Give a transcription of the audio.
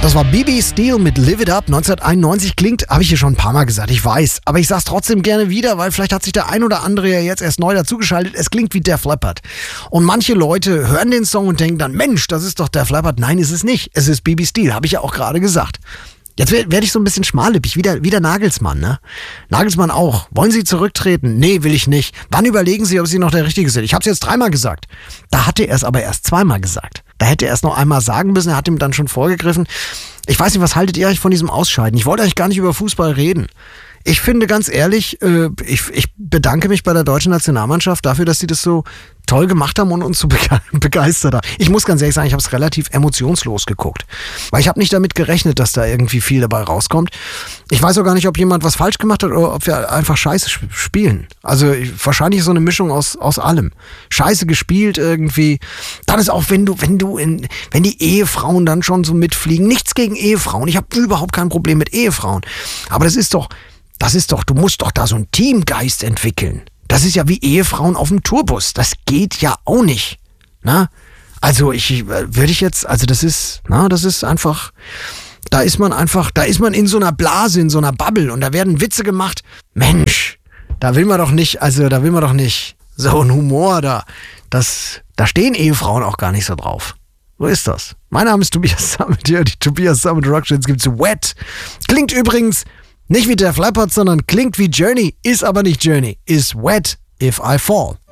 Das war BB Steel mit Live It Up 1991. Klingt, habe ich hier schon ein paar Mal gesagt, ich weiß. Aber ich sag's trotzdem gerne wieder, weil vielleicht hat sich der ein oder andere ja jetzt erst neu dazugeschaltet. Es klingt wie Def Leppard. Und manche Leute hören den Song und denken dann, Mensch, das ist doch Def Leppard. Nein, ist es nicht. Es ist BB Steel, habe ich ja auch gerade gesagt. Jetzt werde ich so ein bisschen schmallippig, wieder Nagelsmann, ne? Nagelsmann auch. Wollen Sie zurücktreten? Nee, will ich nicht. Wann überlegen Sie, ob Sie noch der Richtige sind? Ich habe es jetzt 3-mal gesagt. Da hatte er es aber erst 2-mal gesagt. Da hätte er es noch einmal sagen müssen, er hat ihm dann schon vorgegriffen. Ich weiß nicht, was haltet ihr eigentlich von diesem Ausscheiden? Ich wollte eigentlich gar nicht über Fußball reden. Ich finde ganz ehrlich, ich bedanke mich bei der deutschen Nationalmannschaft dafür, dass sie das so toll gemacht haben und uns so begeistert haben. Ich muss ganz ehrlich sagen, ich habe es relativ emotionslos geguckt. Weil ich habe nicht damit gerechnet, dass da irgendwie viel dabei rauskommt. Ich weiß auch gar nicht, ob jemand was falsch gemacht hat oder ob wir einfach scheiße spielen. Also wahrscheinlich so eine Mischung aus allem. Scheiße gespielt irgendwie. Dann ist auch, wenn die Ehefrauen dann schon so mitfliegen. Nichts gegen Ehefrauen. Ich habe überhaupt kein Problem mit Ehefrauen. Aber das ist doch, du musst doch da so einen Teamgeist entwickeln. Das ist ja wie Ehefrauen auf dem Tourbus. Das geht ja auch nicht. Na? Also das ist einfach, da ist man in so einer Blase, in so einer Bubble und da werden Witze gemacht. Mensch, da will man doch nicht so ein Humor da. Da stehen Ehefrauen auch gar nicht so drauf. So ist das. Mein Name ist Tobias Sammet, hier, die Tobias Sammet Rockshins gibt's Wet. Klingt übrigens nicht wie Def Leppard, sondern klingt wie Journey, ist aber nicht Journey, ist Wet If I Fall.